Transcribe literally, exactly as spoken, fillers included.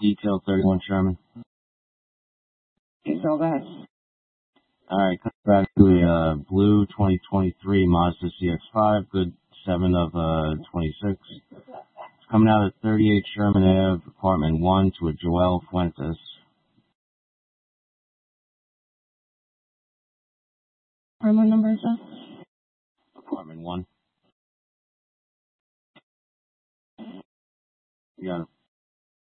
Detail thirty-one Sherman. Okay, so go ahead. Alright, coming back to a uh, blue twenty twenty-three Mazda C X five, good seven of uh, twenty-six. It's coming out at thirty-eight Sherman Avenue, apartment one, to a Joel Fuentes. Apartment number is that? Apartment one. You got it.